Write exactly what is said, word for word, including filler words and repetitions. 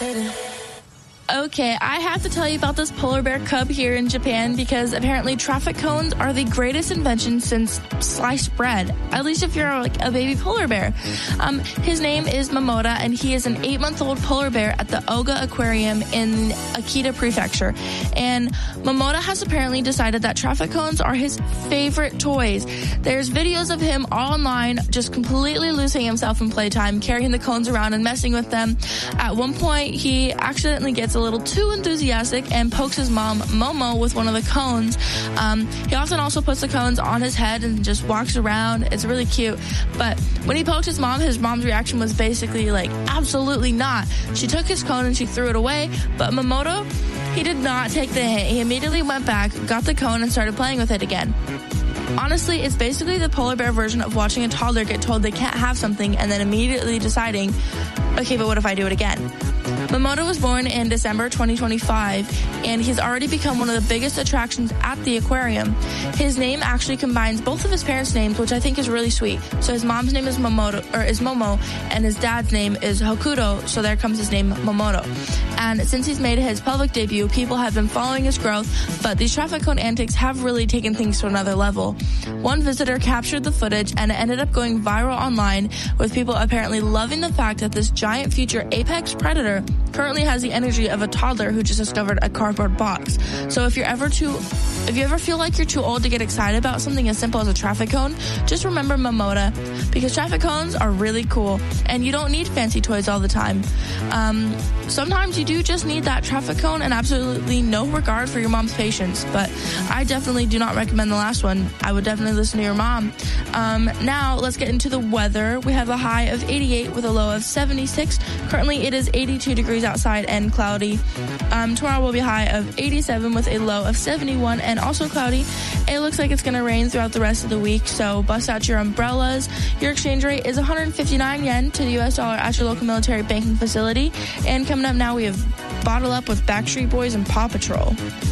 Okay, I have to tell you about this polar bear cub here in Japan because apparently traffic cones are the greatest invention since sliced bread, at least if you're like a baby polar bear. Um, his name is Momoda, and he is an eight-month-old polar bear at the Oga Aquarium in Akita Prefecture. And Momoda has apparently decided that traffic cones are his favorite toys. There's videos of him online just completely losing himself in playtime, carrying the cones around and messing with them. At one point, he accidentally gets a little too enthusiastic and pokes his mom, Momo, with one of the cones. Um, he often also puts the cones on his head and just walks around. It's really cute. But when he poked his mom, his mom's reaction was basically like, absolutely not. She took his cone and she threw it away. But Momoda, he did not take the hint. He immediately went back, got the cone, and started playing with it again. Honestly, it's basically the polar bear version of watching a toddler get told they can't have something and then immediately deciding, okay, but what if I do it again? Momoda was born in December twenty twenty-five, and he's already become one of the biggest attractions at the aquarium. His name actually combines both of his parents' names, which I think is really sweet. So his mom's name is Momodo, or is Momo, and his dad's name is Hokuto, so there comes his name, Momodo. And since he's made his public debut, people have been following his growth, but these traffic cone antics have really taken things to another level. One visitor captured the footage, and it ended up going viral online, with people apparently loving the fact that this giant future apex predator currently has the energy of a toddler who just discovered a cardboard box. So if you're ever too, if you ever feel like you're too old to get excited about something as simple as a traffic cone, just remember Momoda, because traffic cones are really cool, and you don't need fancy toys all the time. Um, sometimes you do just need that traffic cone and absolutely no regard for your mom's patience, but I definitely do not recommend the last one. I would definitely listen to your mom. Um, now, let's get into the weather. We have a high of eighty-eight with a low of seventy-six. Currently, it is eighty-two degrees outside and cloudy. Um, tomorrow will be a high of eighty-seven with a low of seventy-one and also cloudy. It looks like it's going to rain throughout the rest of the week, so bust out your umbrellas. Your exchange rate is one hundred fifty-nine yen to the U S dollar at your local military banking facility. And coming up now, we have Bottle Up with Backstreet Boys and Paw Patrol.